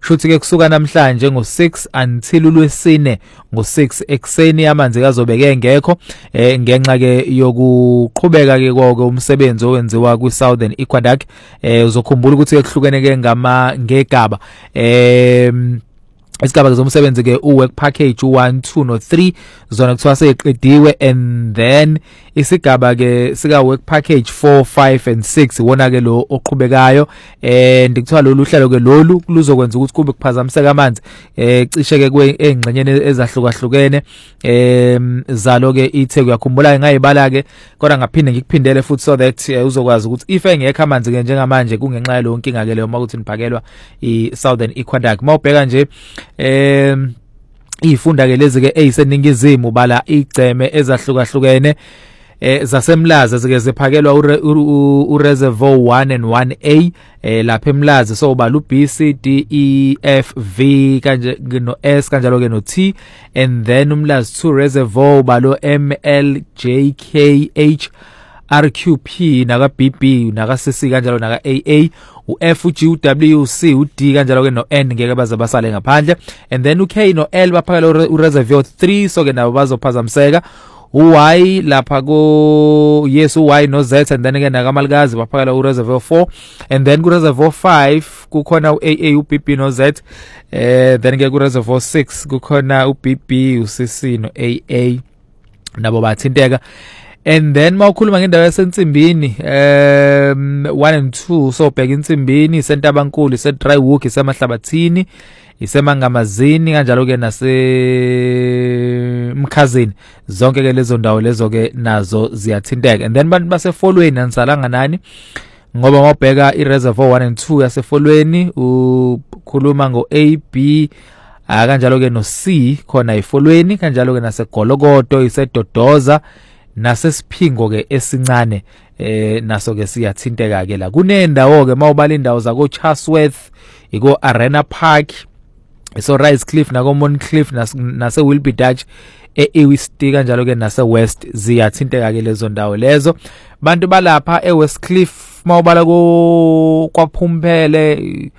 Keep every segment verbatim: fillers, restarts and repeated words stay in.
kushuthi ke kusuka namhlanje ngo six until ulwesine ngo six ekseni amanzi kazobeke ngekho eh ngenxa ke yokuqhubeka ke konke umsebenzi owenziwa ku Southern Aqueduct. eh uzokhumbula ukuthi ekuhlukene ke ngama ngegaba eh isigaba zomsebenzi ke uwork package one two no three zona kuthiwa seyiqediwe, and then isigaba ke sika work package four five and six wona ke lo oqhubekayo. eh ndikuthiwa lolu hlelo ke lolu luzokwenza ukuthi kube kuphazamiseka amanzi eh cishe ke kweengxenyeni ezahlukahlukene eh zalo ke ithe kuyakhumbula ngayibala ke kodwa ngaphinde ngikuphindele futhi so that uh, uzokwazi ukuthi if engekho amanzi ke njengamanje kungenxa yalo nkinga ke leyo makuthi niphakelwa i Southern Aqueduct. Mawubheka nje em ifunda ke lezi ke eyiseningizimu bala igceme ezahlukahlukene eh zasemlaza zike ziphakelwa u reservoir one and one A eh lapha emlaza so bala u B C D E F V kanje no S kanjalo ke no T, and then umlazi two reservoir balo M L J K H R Q P naka B B naka C C kanjalo naka A A, u F u G u W C u D kanjalo ke no N ngeke baze basale ngaphandle, and then u K no L baphakela u reservoir three so ke nabo bazophazamiseka. U Y lapha ko yes u Y no Z, and then again nakamalikazi baphakela u reservoir four, and then ku reservoir five kukhona u A A u B B no Z, eh then ke ku reservoir six kukhona u B B u C C no A A nabo bathinteka. And then mawukhuluma ngendawo yasentsimbini um one and two so bheka intsimbini sentabankulu ise Drywood isemahlabathini isemangamazini kanjalo ke nase Mkhazini zonke ke lezo ndawo lezo ke nazo ziyathinteka. And then bantu basefolweni ansalanga nani ngoba mawubheka i reservoir one and two yasefolweni ukhuluma ngo A B kanjalo ke no C khona ifolweni kanjalo ke nase Golokoto ise Dodoza nasesiphingo ke esincane eh naso ke siyathinteka ke la kunendawo ke mawubala indawo zako Chatsworth iko Arena Park iso Rice Cliff nako Moncliff nase Wilby Dutch e-East kanjalo ke nase West ziyathinteka ke lezo ndawo lezo. Bantu balapha eWest Cliff mawubala ko kwaPhumphele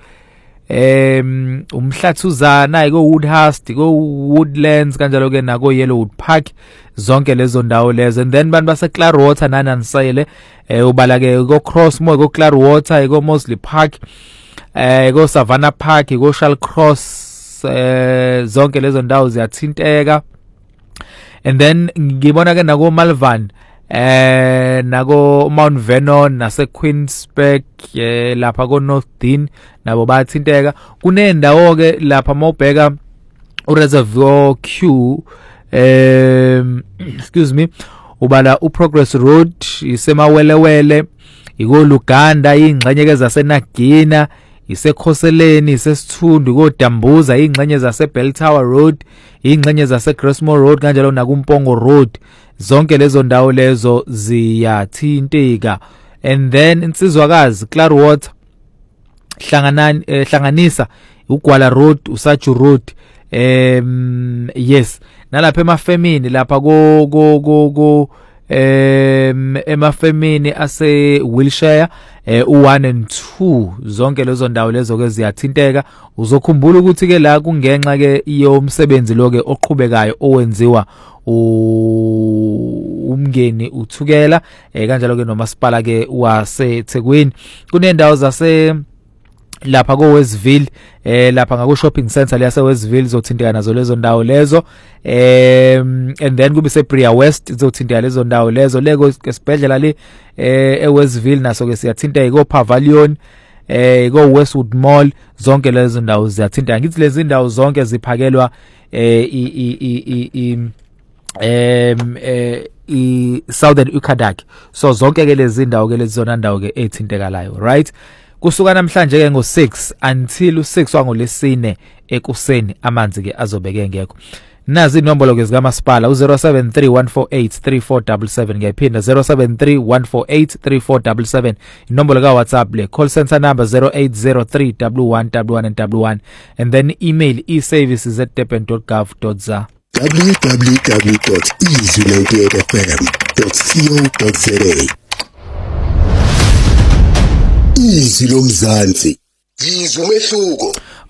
em umhlathuzana iko Woodhurst iko Woodlands kanjalo ke nako Yellowwood Park zonke lezo ndawo lezo. And then bantu base Clearwater nananisele eh ubala ke ko Crossmoor ko Clearwater iko Mosley Park eh iko Savannah Park iko Shallcross eh zonke lezo ndawo ziyathinteka. And then ngibona ke nako Malvern eh nako Mount Vernon nase Queensburg eh lapha ko North Dean nabo bathinteka. Kunendawo ke lapha mawubheka u reservoir Q um excuse me ubala u Progress Road isemawelewele iko Luganda ingxenye ke zaseNagina isekhoseleni isesithundu ko Dambuza ingxenye zase Bell Tower Road ingxenye zase Grasmore Road kanjalo nakuMpongo Road zonke lezo ndawo lezo ziyathinteka. And then insizwakazi Clearwater hlanganani eh, hlanganisa uGwala Road uSaju Road em yes nalapha emafemini lapha ko ko ko ko em emafemini ase Wilshire eh u one and two zonke lezo ndawo lezo ke ziyathinteka. Uzokhumbula ukuthi ke la kungenxa ke yomsebenzi lo ke oqhubekayo owenziwa umngeni uthukela eh kanjalo ke nomasipala ke waseThekwini. Kunendawo zase lapha ko Westville eh lapha ngako shopping center leyase Westville zothinteka nazo lezo ndawo lezo um and then kube seBria West zothinteka lezo ndawo lezo leko esibhedlela le eh eWestville naso ke siyathinteka iko Pavilion eh iko Westwood Mall zonke lezo ndawo ziyathinteka. Ngithi lezi ndawo zonke ziphakelwa eh i i i em eh i Southern Aqueduct so zonke ke lezi ndawo ke lezi zona ndawo ke ethintekayo right. Kusuka namhlanje ke ngo six until u six wangolesine ekuseni amanzi ke azobeke ngekho. Nazi inombolo ke zika masipala u zero seven three one four eight three four seven seven ngiyaphinda zero seven three one four eight three four seven seven, inombolo ka WhatsApp le call center number zero eight zero three one one one one and one, and then email e-services at durban dot gov dot za. w w w dot easy ninety-eight f m dot co dot za. Izwi lomzansi, izwi umehluko.